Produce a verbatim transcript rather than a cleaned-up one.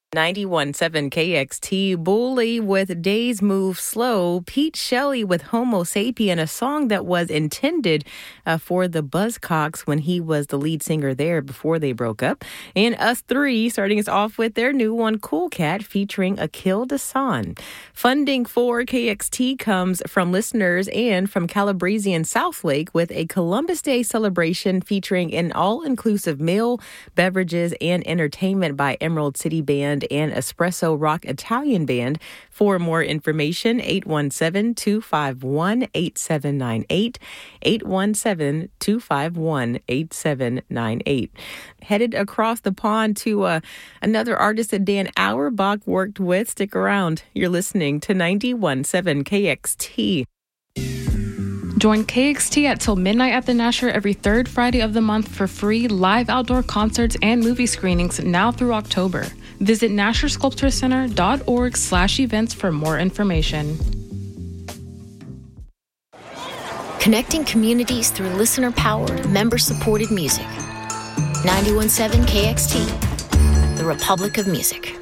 ninety-one point seven K X T, Bully with Days Move Slow, Pete Shelley with Homo Sapien, a song that was intended uh, for the Buzzcocks when he was the lead singer there before they broke up. And Us Three starting us off with their new one, Cool Cat, featuring Akil Dasan. Funding for K X T comes from listeners and from Calabrese and Southlake with a Columbus Day celebration featuring an all-inclusive meal, beverages, and entertainment by Emerald City Band and Espresso Rock Italian Band. For more information, eight one seven, two five one, eight seven nine eight, eight one seven, two five one, eight seven nine eight. Headed across the pond to uh, another artist that Dan Auerbach worked with. Stick around. You're listening to ninety-one point seven K X T. Join K X T at till midnight at the Nasher every third Friday of the month for free live outdoor concerts and movie screenings now through October. Visit nasher sculpture center dot org slash events for more information. Connecting communities through listener-powered, member-supported music. ninety-one point seven K X T, the Republic of Music.